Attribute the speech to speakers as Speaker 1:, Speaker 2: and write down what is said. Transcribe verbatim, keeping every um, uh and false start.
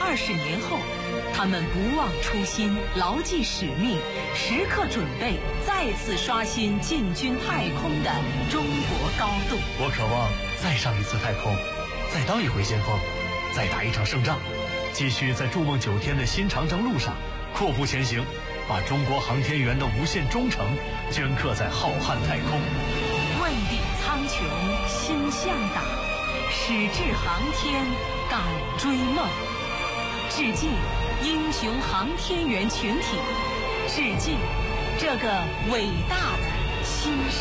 Speaker 1: 二十年后，他们不忘初心，牢记使命，时刻准备再次刷新进军太空的中国高度。
Speaker 2: 我渴望再上一次太空，再当一回先锋，再打一场胜仗，继续在筑梦九天的新长征路上阔步前行，把中国航天员的无限忠诚镌刻在浩瀚太空。
Speaker 1: 问鼎苍穹心向党，矢志航天敢追梦。致敬英雄航天员群体，致敬这个伟大的新